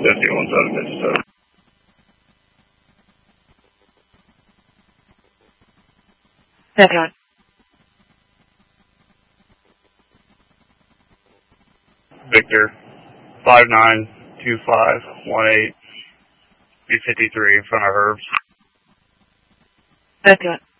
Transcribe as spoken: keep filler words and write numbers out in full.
fifty-one seven fifty-seven. Second one. Victor, five nine two five one eight, B fifty-three in front of Herbs. Second one.